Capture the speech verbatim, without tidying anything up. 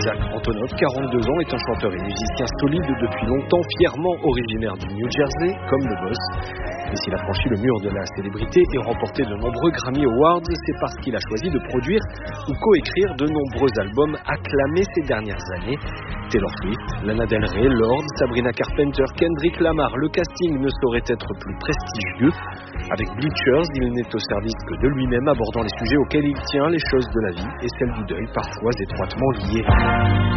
Zach Antonoff, quarante-deux ans, est un chanteur et musicien solide depuis longtemps, fièrement originaire du New Jersey, comme le boss. Mais s'il a franchi le mur de la célébrité et remporté de nombreux Grammy Awards, c'est parce qu'il a choisi de produire ou coécrire de nombreux albums acclamés ces dernières années. Taylor Swift, Lana Del Rey, Lorde, Sabrina Carpenter, Kendrick Lamar, le casting ne saurait être plus prestigieux. Avec Bleachers, il n'est au service que de lui-même, abordant les sujets auxquels il tient, les choses de la vie et celles du deuil, parfois étroitement liées.